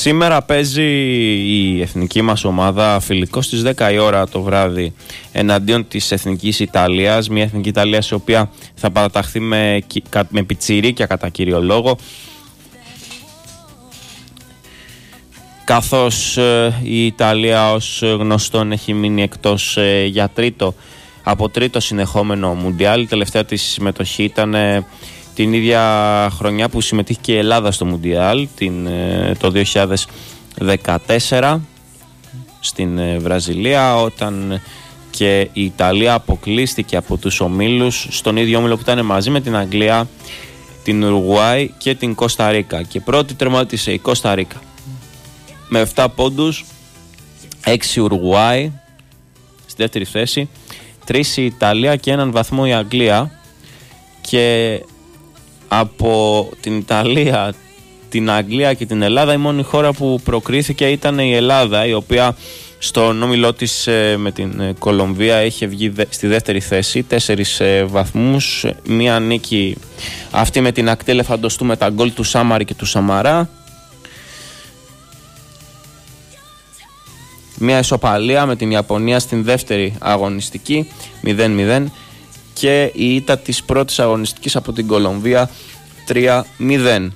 Σήμερα παίζει η εθνική μας ομάδα φιλικό στις 10 η ώρα το βράδυ εναντίον της εθνικής Ιταλίας. Μια εθνική Ιταλία η οποία θα παραταχθεί με πιτσιρίκια κατά κύριο λόγο, καθώς η Ιταλία ως γνωστόν έχει μείνει εκτός για τρίτο συνεχόμενο Μουντιάλ. Η τελευταία της συμμετοχή ήταν την ίδια χρονιά που συμμετείχε και η Ελλάδα στο Μουντιάλ, το 2014 στην Βραζιλία, όταν και η Ιταλία αποκλείστηκε από τους ομίλους στον ίδιο όμιλο που ήταν μαζί με την Αγγλία, την Ουρουγουάη και την Κώστα Ρίκα, και πρώτη τερμάτισε η Κώστα Ρίκα με 7 πόντους, 6 Ουρουγουάη στη δεύτερη θέση, 3 η Ιταλία και 1 βαθμό η Αγγλία. Και από την Ιταλία, την Αγγλία και την Ελλάδα, η μόνη χώρα που προκρίθηκε ήταν η Ελλάδα, η οποία στον όμιλό της με την Κολομβία είχε βγει στη δεύτερη θέση, 4 βαθμούς, μία νίκη αυτή με την ακτή ελεφαντοστού με τα γκολ του Σάμαρη και του Σαμαρά, μία ισοπαλία με την Ιαπωνία στην δεύτερη αγωνιστική 0-0 και η ήττα της πρώτης αγωνιστικής από την Κολομβία 3-0.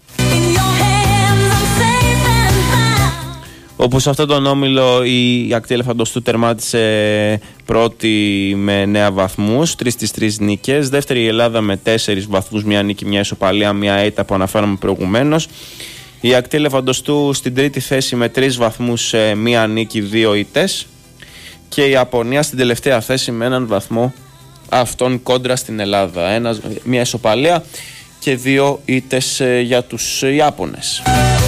Όπως σε αυτόν τον όμιλο η ακτή ελεφαντοστού τερμάτισε πρώτη με 9 βαθμούς, 3 στις 3 νίκες. Δεύτερη η Ελλάδα με 4 βαθμούς, μια νίκη, μια ισοπαλία, μια ήττα που αναφέραμε προηγουμένως. Η ακτή ελεφαντοστού στην τρίτη θέση με 3 βαθμούς, μια νίκη, 2 ήττες. Και η Ιαπωνία στην τελευταία θέση με 1 βαθμό αυτόν κόντρα στην Ελλάδα. Μια ισοπαλία και 2 ήττες για τους Ιάπωνες.